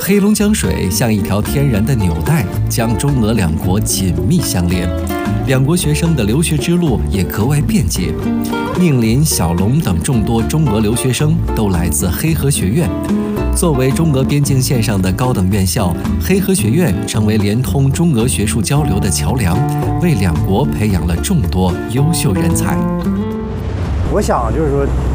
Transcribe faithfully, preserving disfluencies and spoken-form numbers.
黑龙江水像一条天然的纽带，将中俄两国紧密相连。两国学生的留学之路也格外便捷。宁林、小龙等众多中俄留学生都来自黑河学院。作为中俄边境线上的高等院校，黑河学院成为连通中俄学术交流的桥梁，为两国培养了众多优秀人才。 我想就是说，